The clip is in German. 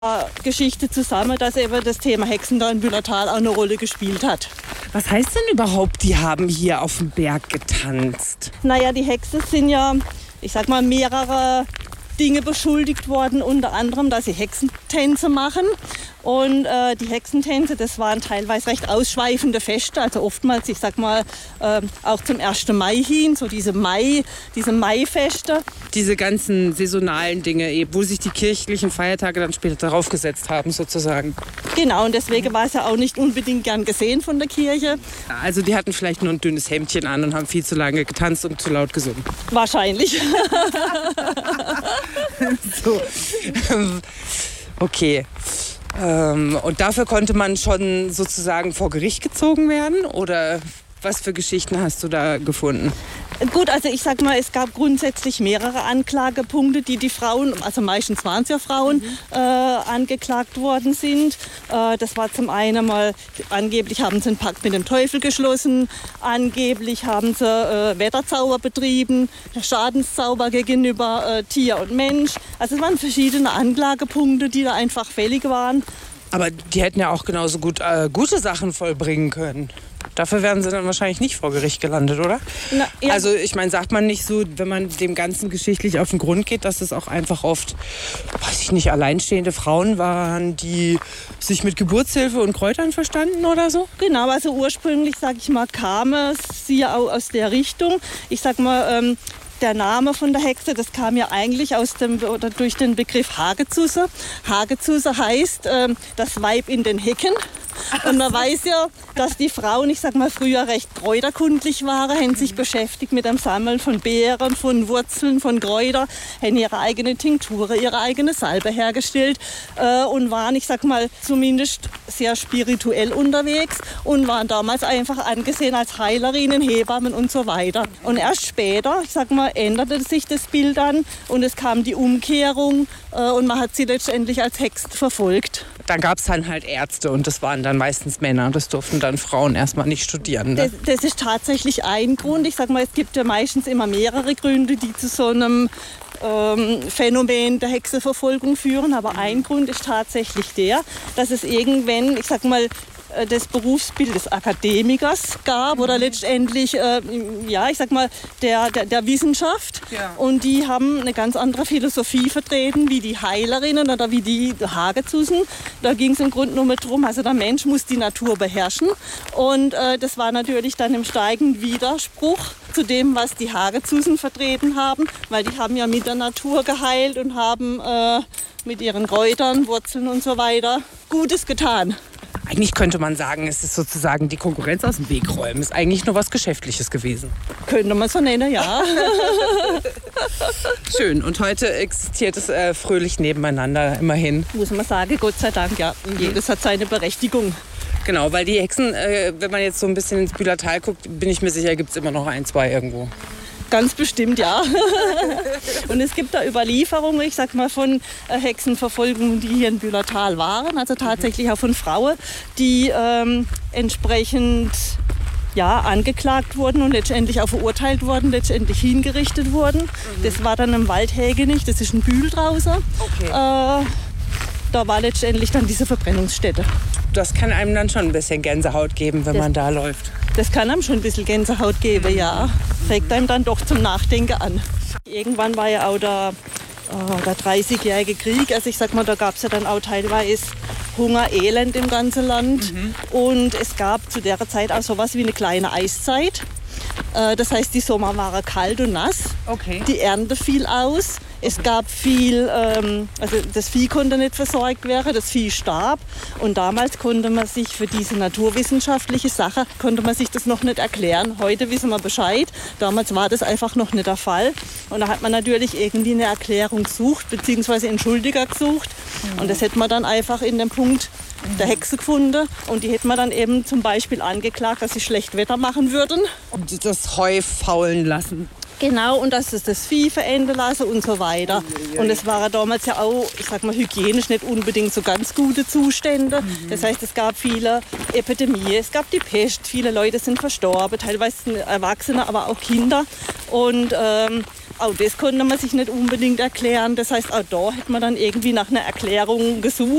Geschichte zusammen, dass eben das Thema Hexen da in Bühlertal auch eine Rolle gespielt hat. Was heißt denn überhaupt, die haben hier auf dem Berg getanzt? Naja, die Hexen sind ja, ich sag mal, mehrere Dinge beschuldigt worden, unter anderem, dass sie Hexentänze machen. Und die Hexentänze, das waren teilweise recht ausschweifende Feste, also oftmals, ich sag mal, auch zum 1. Mai hin, so diese Maifeste. Diese ganzen saisonalen Dinge, wo sich die kirchlichen Feiertage dann später darauf gesetzt haben, sozusagen. Genau, und deswegen war es ja auch nicht unbedingt gern gesehen von der Kirche. Also die hatten vielleicht nur ein dünnes Hemdchen an und haben viel zu lange getanzt und zu laut gesungen. Wahrscheinlich. So. Okay. Und dafür konnte man schon sozusagen vor Gericht gezogen werden? Oder was für Geschichten hast du da gefunden? Gut, also ich sag mal, es gab grundsätzlich mehrere Anklagepunkte, die Frauen, also meistens waren es ja Frauen, angeklagt worden sind. Das war zum einen mal, angeblich haben sie einen Pakt mit dem Teufel geschlossen, angeblich haben sie Wetterzauber betrieben, Schadenszauber gegenüber Tier und Mensch. Also es waren verschiedene Anklagepunkte, die da einfach fällig waren. Aber die hätten ja auch genauso gut gute Sachen vollbringen können. Dafür wären sie dann wahrscheinlich nicht vor Gericht gelandet, oder? Na, ja. Also ich meine, sagt man nicht so, wenn man dem Ganzen geschichtlich auf den Grund geht, dass es auch einfach oft, weiß ich nicht, alleinstehende Frauen waren, die sich mit Geburtshilfe und Kräutern verstanden oder so? Genau, also ursprünglich, sag ich mal, kam es ja auch aus der Richtung. Ich sag mal, der Name von der Hexe, das kam ja eigentlich durch den Begriff Hagezusse. Hagezusse heißt das Weib in den Hecken. Und man weiß ja, dass die Frauen, ich sag mal, früher recht kräuterkundlich waren, haben sich beschäftigt mit dem Sammeln von Beeren, von Wurzeln, von Kräutern, haben ihre eigene Tinktur, ihre eigene Salbe hergestellt und waren, ich sag mal, zumindest sehr spirituell unterwegs und waren damals einfach angesehen als Heilerinnen, Hebammen und so weiter. Und erst später, ich sag mal, änderte sich das Bild dann und es kam die Umkehrung und man hat sie letztendlich als Hexen verfolgt. Dann gab es dann halt Ärzte und das waren dann meistens Männer. Das durften dann Frauen erstmal nicht studieren. Ne? Das ist tatsächlich ein Grund. Ich sag mal, es gibt ja meistens immer mehrere Gründe, die zu so einem Phänomen der Hexenverfolgung führen. Aber ein Grund ist tatsächlich der, dass es irgendwann, ich sag mal, das Berufsbild des Akademikers gab oder letztendlich, ja, ich sag mal, der Wissenschaft. Ja. Und die haben eine ganz andere Philosophie vertreten, wie die Heilerinnen oder wie die Hagezusen. Da ging es im Grunde nur darum, also der Mensch muss die Natur beherrschen. Und das war natürlich dann im steigenden Widerspruch zu dem, was die Hagezusen vertreten haben, weil die haben ja mit der Natur geheilt und haben mit ihren Kräutern, Wurzeln und so weiter Gutes getan. Eigentlich könnte man sagen, es ist sozusagen die Konkurrenz aus dem Weg räumen. Ist eigentlich nur was Geschäftliches gewesen. Könnte man so nennen, ja. Schön. Und heute existiert es fröhlich nebeneinander, immerhin. Muss man sagen, Gott sei Dank, ja. Und jedes hat seine Berechtigung. Genau, weil die Hexen, wenn man jetzt so ein bisschen ins Bühlertal guckt, bin ich mir sicher, gibt es immer noch 1, 2 irgendwo. Ganz bestimmt, ja. Und es gibt da Überlieferungen, ich sag mal, von Hexenverfolgungen, die hier in Bühlertal waren. Also tatsächlich auch von Frauen, die entsprechend angeklagt wurden und letztendlich auch verurteilt wurden, letztendlich hingerichtet wurden. Das war dann im Waldhägenich, das ist ein Bühl draußen. Okay. Da war letztendlich dann diese Verbrennungsstätte. Das kann einem dann schon ein bisschen Gänsehaut geben, wenn man da läuft. Das kann einem schon ein bisschen Gänsehaut geben, ja. Regt einem dann doch zum Nachdenken an. Irgendwann war ja auch der 30-jährige Krieg. Also ich sag mal, da gab es ja dann auch teilweise Hunger, Elend im ganzen Land. Und es gab zu der Zeit auch sowas wie eine kleine Eiszeit. Das heißt, die Sommer waren kalt und nass. Okay. Die Ernte fiel aus. Es gab viel, also das Vieh konnte nicht versorgt werden, das Vieh starb. Und damals konnte man sich für diese naturwissenschaftliche Sache, konnte man sich das noch nicht erklären. Heute wissen wir Bescheid. Damals war das einfach noch nicht der Fall. Und da hat man natürlich irgendwie eine Erklärung gesucht, beziehungsweise Entschuldiger gesucht. Und das hätte man dann einfach in dem Punkt der Hexe gefunden. Und die hätte man dann eben zum Beispiel angeklagt, dass sie schlecht Wetter machen würden. Und das Heu faulen lassen. Genau, und dass es das Vieh verenden lassen und so weiter. Und es waren damals ja auch, ich sag mal, hygienisch nicht unbedingt so ganz gute Zustände. Das heißt, es gab viele Epidemien, es gab die Pest, viele Leute sind verstorben, teilweise Erwachsene, aber auch Kinder. Und auch das konnte man sich nicht unbedingt erklären. Das heißt, auch da hätte man dann irgendwie nach einer Erklärung gesucht.